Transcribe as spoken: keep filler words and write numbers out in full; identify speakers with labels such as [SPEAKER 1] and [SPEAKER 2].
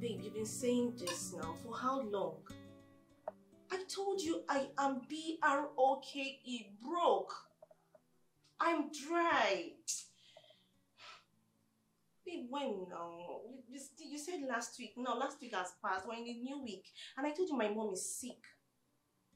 [SPEAKER 1] Babe, you've been saying this now for how long? I told you I am B R O K E, broke. I'm dry. Babe, when now? You, you, you said last week. No, last week has passed. We're in the new week. And I told you my mom is sick.